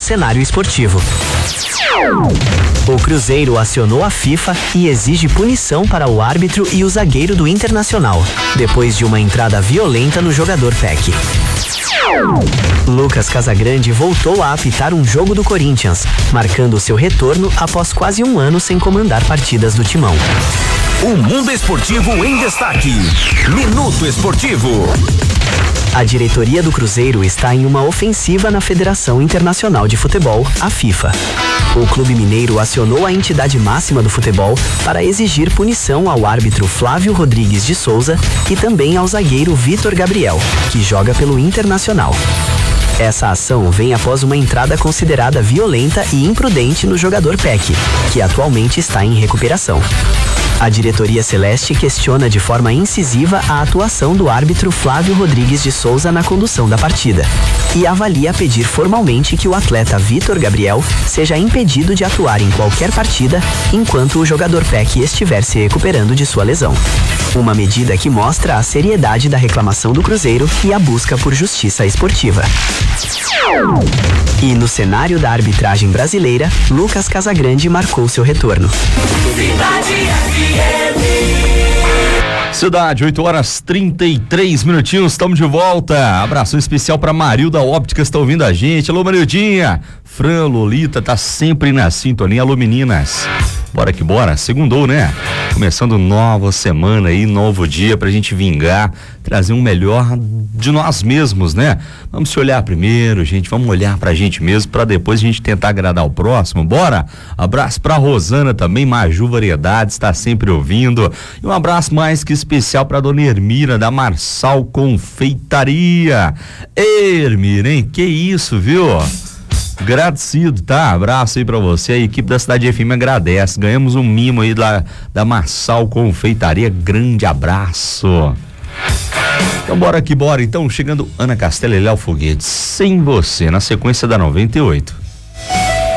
cenário esportivo. O Cruzeiro acionou a FIFA e exige punição para o árbitro e o zagueiro do Internacional, depois de uma entrada violenta no jogador Peck. Lucas Casagrande voltou a apitar um jogo do Corinthians, marcando seu retorno após quase um ano sem comandar partidas do Timão. O mundo esportivo em destaque. Minuto Esportivo. A diretoria do Cruzeiro está em uma ofensiva na Federação Internacional de Futebol, a FIFA. O clube mineiro acionou a entidade máxima do futebol para exigir punição ao árbitro Flávio Rodrigues de Souza e também ao zagueiro Vitor Gabriel, que joga pelo Internacional. Essa ação vem após uma entrada considerada violenta e imprudente no jogador Peck, que atualmente está em recuperação. A diretoria celeste questiona de forma incisiva a atuação do árbitro Flávio Rodrigues de Souza na condução da partida e avalia pedir formalmente que o atleta Vitor Gabriel seja impedido de atuar em qualquer partida enquanto o jogador Peck estiver se recuperando de sua lesão. Uma medida que mostra a seriedade da reclamação do Cruzeiro e a busca por justiça esportiva. E no cenário da arbitragem brasileira, Lucas Casagrande marcou seu retorno. Cidade, 8h33, estamos de volta. Abraço especial pra Marilda Ópticas, está ouvindo a gente. Alô, Marildinha. Fran, Lolita, tá sempre na sintonia. Alô, meninas. Bora que bora, segundou, né? Começando nova semana aí, novo dia pra gente vingar, trazer um melhor de nós mesmos, né? Vamos se olhar primeiro, gente, vamos olhar pra gente mesmo, pra depois a gente tentar agradar o próximo, bora? Abraço pra Rosana também, Maju Variedades, tá sempre ouvindo, e um abraço mais que especial pra dona Hermira, da Marçal Confeitaria. Hermira, hein? Que isso, viu? Agradecido, tá? Abraço aí pra você, a equipe da Cidade FM agradece, ganhamos um mimo aí da Marçal Confeitaria, grande abraço. Então bora que bora, então chegando Ana Castela e Léo Foguete, Sem Você, na sequência da 98.